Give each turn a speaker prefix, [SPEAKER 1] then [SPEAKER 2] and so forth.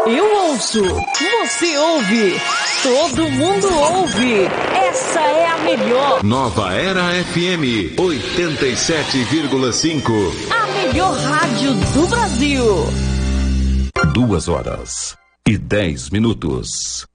[SPEAKER 1] Eu ouço, você ouve, todo mundo ouve. Essa é a melhor.
[SPEAKER 2] Nova Era FM 87,5.
[SPEAKER 1] A melhor rádio do Brasil.
[SPEAKER 3] 2 horas e 10 minutos.